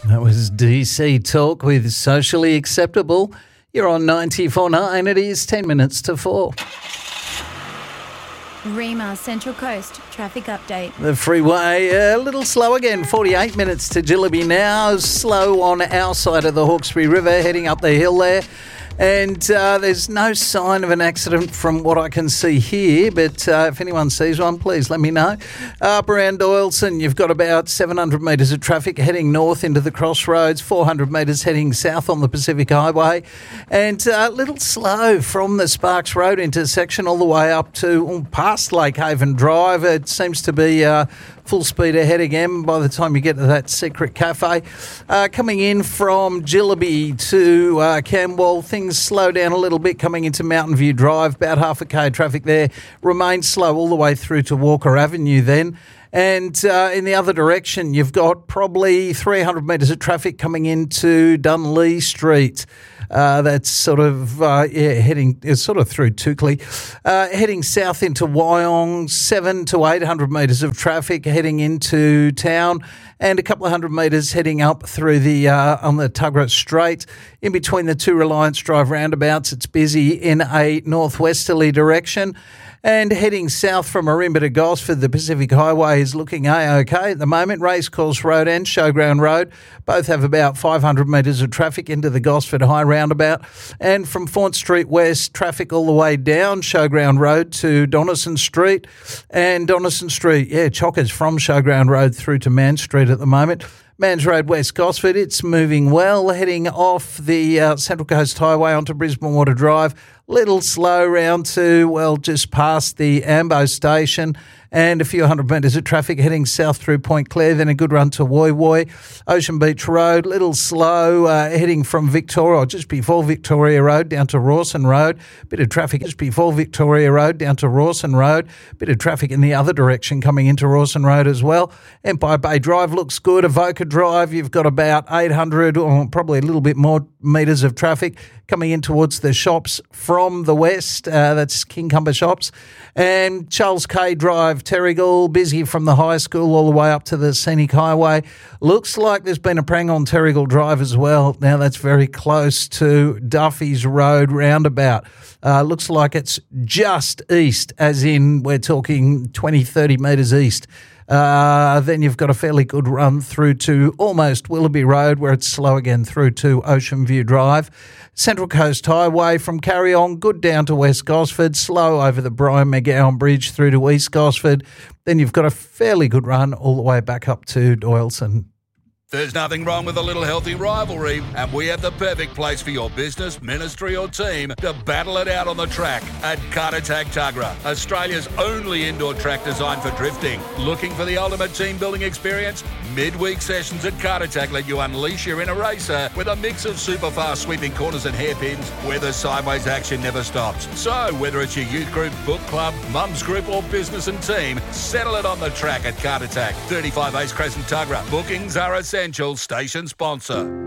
That was DC Talk with Socially Acceptable. You're on 94.9. It is 10 minutes to 4. Rima Central Coast traffic update. The freeway a little slow again. 48 minutes to Jillaby now. Slow on our side of the Hawkesbury River, heading up the hill there. And there's no sign of an accident from what I can see here, but if anyone sees one, please let me know. Up around Doyleson, you've got about 700 metres of traffic heading north into the crossroads, 400 metres heading south on the Pacific Highway, and a little slow from the Sparks Road intersection all the way up to past Lake Haven Drive. It seems to be full speed ahead again by the time you get to that secret cafe. Coming in from Jillaby to Camwell, things slow down a little bit coming into Mountain View Drive. About half a K traffic there. Remains slow all the way through to Walker Avenue then. And in the other direction, you've got probably 300 metres of traffic coming into Dunlea Street. That's sort of, heading sort of through Toukley. Heading south into Wyong, 700 to 800 metres of traffic heading into town, and a couple of hundred metres heading up through the on the Tuggerah Strait. In between the two Reliance Drive roundabouts, it's busy in a northwesterly direction. And heading south from Marimba to Gosford, the Pacific Highway is looking A-OK at the moment. Racecourse Road and Showground Road both have about 500 metres of traffic into the Gosford High roundabout. And from Font Street West, traffic all the way down Showground Road to Donaldson Street. And Donaldson Street, chockers from Showground Road through to Man Street at the moment. Mans Road West Gosford, it's moving well, heading off the Central Coast Highway onto Brisbane Water Drive. Little slow round to, just past the Ambo station, and a few hundred metres of traffic heading south through Point Clare, then a good run to Woy Woy. Ocean Beach Road, little slow, heading from Victoria, or just before Victoria Road, down to Rawson Road. Bit of traffic just before Victoria Road, down to Rawson Road. Bit of traffic in the other direction coming into Rawson Road as well. Empire Bay Drive looks good. Avoca Drive, you've got about 800, or probably a little bit more metres of traffic coming in towards the shops from the west. That's Kincumber Shops. And Charles K Drive, Terrigal, busy from the high school all the way up to the Scenic Highway. Looks like there's been a prang on Terrigal Drive as well. Now that's very close to Duffy's Road roundabout. Looks like it's just east, as in we're talking 20, 30 metres east. Then you've got a fairly good run through to almost Willoughby Road, where it's slow again through to Ocean View Drive. Central Coast Highway from Carryong, good down to West Gosford, slow over the Brian McGowan Bridge through to East Gosford. Then you've got a fairly good run all the way back up to Doyleson. There's nothing wrong with a little healthy rivalry, and we have the perfect place for your business, ministry or team to battle it out on the track at Kartatag Tuggerah, Australia's only indoor track designed for drifting. Looking for the ultimate team building experience? Midweek sessions at Kartatag let you unleash your inner racer with a mix of super fast sweeping corners and hairpins where the sideways action never stops. So whether it's your youth group, book club, mums group or business and team, settle it on the track at Kartatag, 35 Ace Crescent Tuggerah. Bookings are essential. Station sponsor.